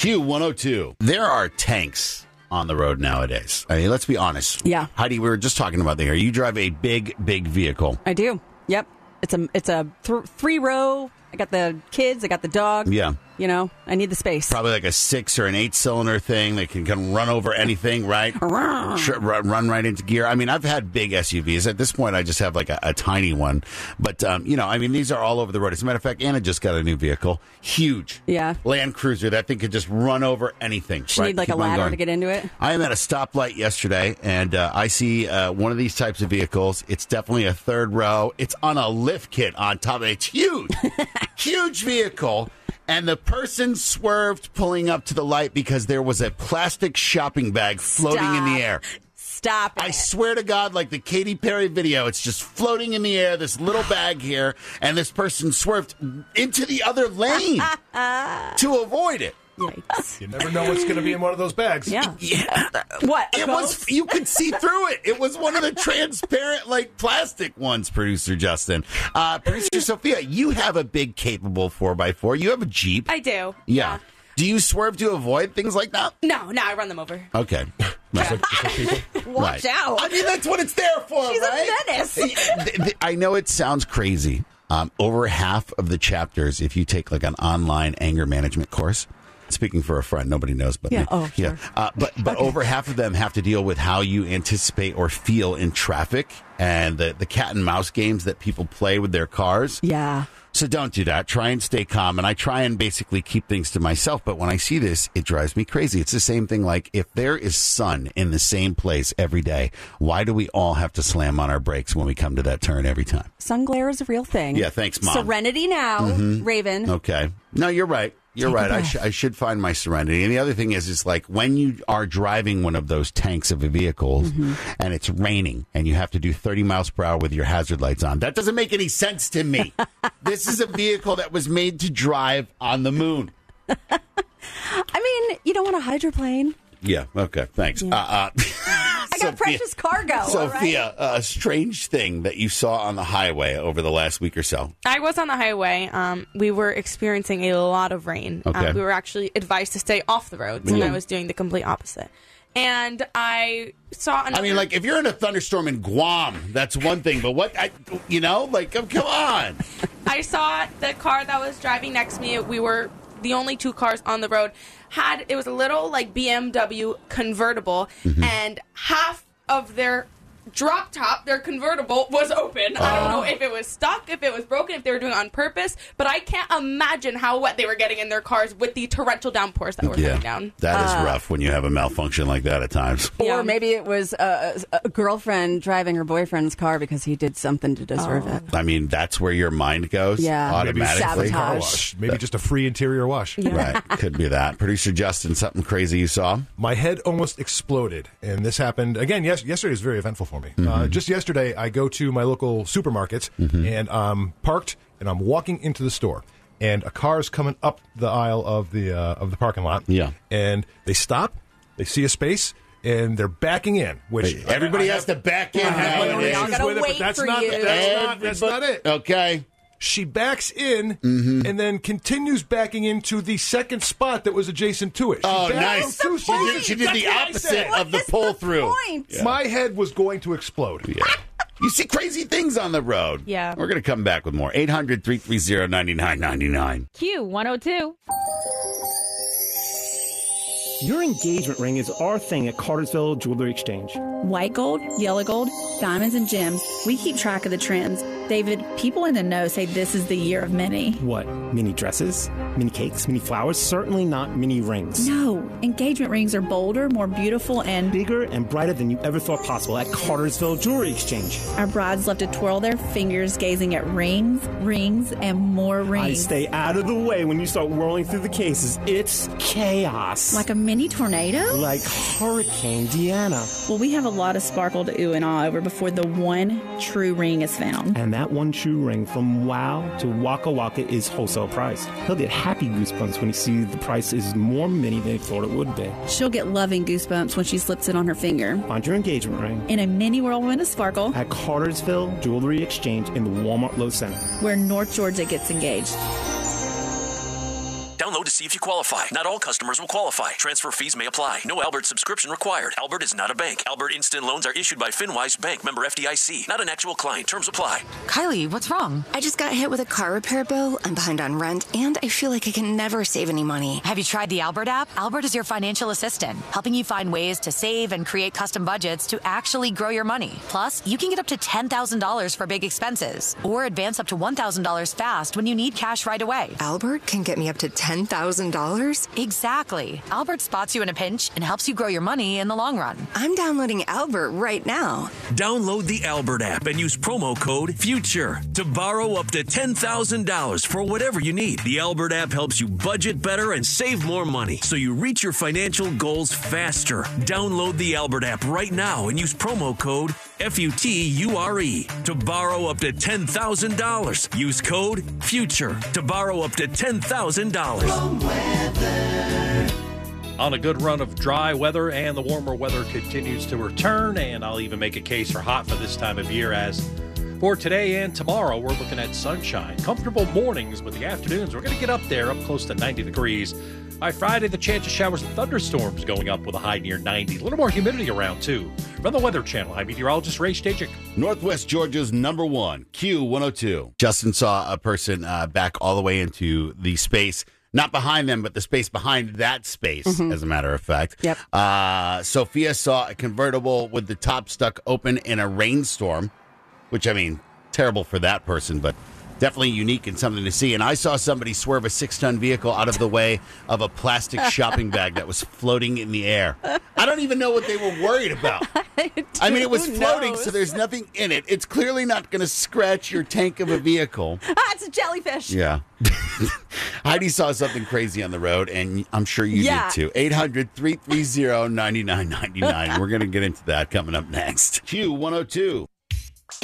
Q102. There are tanks on the road nowadays. I mean, let's be honest. Yeah. Heidi, we were just talking about there. You drive a big vehicle. I do. Yep. It's a 3-row. I got the kids. I got the dog. Yeah. You know, I need the space. Probably like a 6 or an 8-cylinder thing that can run over anything, right? Run right into gear. I mean, I've had big SUVs. At this point, I just have like a tiny one. But, I mean, these are all over the road. As a matter of fact, Anna just got a new vehicle. Huge. Yeah. Land Cruiser. That thing could just run over anything. She need like a ladder to get into it? I am at a stoplight yesterday, and I see one of these types of vehicles. It's definitely a 3rd row. It's on a lift kit on top of it. It's huge. Huge vehicle. And the person swerved pulling up to the light because there was a plastic shopping bag floating in the air. Stop it. I swear to God, like the Katy Perry video, it's just floating in the air, this little bag here, and this person swerved into the other lane to avoid it. Yikes. You never know what's going to be in one of those bags. Yeah. What? It was. You could see through it. It was one of the transparent, like plastic ones. Producer Justin, producer Sophia, you have a big, capable 4x4. You have a Jeep. I do. Yeah. Do you swerve to avoid things like that? No, I run them over. Okay. Watch out. I mean, that's what it's there for, She's right? a menace. I know it sounds crazy. Over half of the chapters, if you take like an online anger management course. Speaking for a friend, nobody knows but me. Oh, sure. But over half of them have to deal with how you anticipate or feel in traffic and the cat and mouse games that people play with their cars. Yeah. So don't do that. Try and stay calm. And I try and basically keep things to myself. But when I see this, it drives me crazy. It's the same thing. Like if there is sun in the same place every day, why do we all have to slam on our brakes when we come to that turn every time? Sun glare is a real thing. Yeah, thanks, Mom. Serenity now, Raven. Okay. No, you're right. You're right. I should find my serenity. And the other thing is like when you are driving one of those tanks of a vehicle and it's raining and you have to do 30 miles per hour with your hazard lights on, that doesn't make any sense to me. This is a vehicle that was made to drive on the moon. I mean, you don't want a hydroplane. Yeah. Okay. Thanks. Yeah. I got precious cargo. Sophia, a strange thing that you saw on the highway over the last week or so. I was on the highway. We were experiencing a lot of rain. Okay. We were actually advised to stay off the roads, and I was doing the complete opposite. And I saw another... I mean, like, if you're in a thunderstorm in Guam, that's one thing. But come on. I saw the car that was driving next to me. We were the only 2 cars on the road. It was a little, like, BMW convertible, and half of their drop top, their convertible, was open. I don't know if it was stuck, if it was broken, if they were doing it on purpose, but I can't imagine how wet they were getting in their cars with the torrential downpours that were coming down. That is rough when you have a malfunction like that at times. Or maybe it was a girlfriend driving her boyfriend's car because he did something to deserve it. I mean, that's where your mind goes automatically. Sabotage. Wash. Maybe just a free interior wash. Yeah. Right. Could be that. Producer Justin, something crazy you saw? My head almost exploded, and this happened, again, yesterday was very eventful for me. Just yesterday, I go to my local supermarket, and I'm parked, and I'm walking into the store, and a car is coming up the aisle of the parking lot. Yeah. And they stop, they see a space, and they're backing in. Which everybody has to back in. I have my own We all issues gotta with it, wait but that's for not you. that's not it. Okay. She backs in and then continues backing into the second spot that was adjacent to it. Oh, backed nice. from two She did That's the what I opposite said. of the pull-through. Yeah. My head was going to explode. Yeah. You see crazy things on the road. Yeah. We're going to come back with more. 800-330-9999. Q102. Your engagement ring is our thing at Cartersville Jewelry Exchange. White gold, yellow gold, diamonds and gems. We keep track of the trends. David, people in the know say this is the year of mini. What, mini dresses? Mini cakes? Mini flowers? Certainly not mini rings. No, engagement rings are bolder, more beautiful, and bigger and brighter than you ever thought possible at Cartersville Jewelry Exchange. Our brides love to twirl their fingers gazing at rings, and more rings. I stay out of the way when you start whirling through the cases. It's chaos. Like a mini tornado? Like Hurricane Deanna. Well, we have a lot of sparkle to ooh and ah over before the one true ring is found. And that one true ring from Wow to Waka Waka is wholesale priced. He'll get happy goosebumps when he sees the price is more mini than he thought it would be. She'll get loving goosebumps when she slips it on her finger. Find your engagement ring In a mini whirlwind of sparkle at Cartersville Jewelry Exchange in the Walmart Low Center, where North Georgia gets engaged. Download to see if you qualify. Not all customers will qualify. Transfer fees may apply. No Albert subscription required. Albert is not a bank. Albert Instant Loans are issued by FinWise Bank, member FDIC. Not an actual client. Terms apply. Kylie, what's wrong? I just got hit with a car repair bill. I'm behind on rent, and I feel like I can never save any money. Have you tried the Albert app? Albert is your financial assistant, helping you find ways to save and create custom budgets to actually grow your money. Plus, you can get up to $10,000 for big expenses or advance up to $1,000 fast when you need cash right away. Albert can get me up to $10,000? Exactly. Albert spots you in a pinch and helps you grow your money in the long run. I'm downloading Albert right now. Download the Albert app and use promo code FUTURE to borrow up to $10,000 for whatever you need. The Albert app helps you budget better and save more money so you reach your financial goals faster. Download the Albert app right now and use promo code FUTURE to borrow up to $10,000. Use code FUTURE to borrow up to $10,000. On a good run of dry weather, and the warmer weather continues to return, and I'll even make a case for hot for this time of year. As for today and tomorrow, we're looking at sunshine, comfortable mornings, but the afternoons we're going to get up there, up close to 90 degrees. By Friday, the chance of showers and thunderstorms going up with a high near 90. A little more humidity around, too. From the Weather Channel, I'm meteorologist Ray Stajic. Northwest Georgia's #1, Q102. Justin saw a person back all the way into the space, not behind them, but the space behind that space, as a matter of fact. Yep. Sophia saw a convertible with the top stuck open in a rainstorm, which, I mean, terrible for that person, but definitely unique and something to see. And I saw somebody swerve a 6-ton vehicle out of the way of a plastic shopping bag that was floating in the air. I don't even know what they were worried about. I mean, it was floating, so there's nothing in it. It's clearly not going to scratch your tank of a vehicle. It's a jellyfish. Yeah. Heidi saw something crazy on the road, and I'm sure you did too. 800-330-9999. We're going to get into that coming up next. Q102.